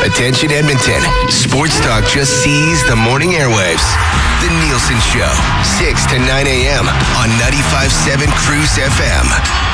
Attention Edmonton. Sports Talk just seized the morning airwaves. The Nielsen Show, 6 to 9 a.m. on 95.7 Cruise FM.